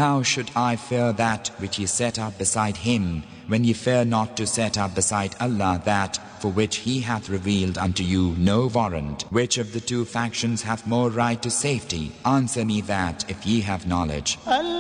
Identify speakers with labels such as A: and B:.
A: How should I fear that which ye set up beside him, when ye fear not to set up beside Allah that for which he hath revealed unto you no warrant? Which of the two factions hath more right to safety? Answer me that if ye have knowledge.